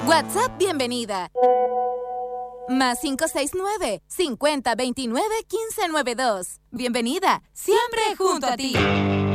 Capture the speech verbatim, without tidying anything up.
WhatsApp bienvenida. Más cinco seis nueve, cincuenta veintinueve, quince noventa y dos. Bienvenida, siempre junto a ti.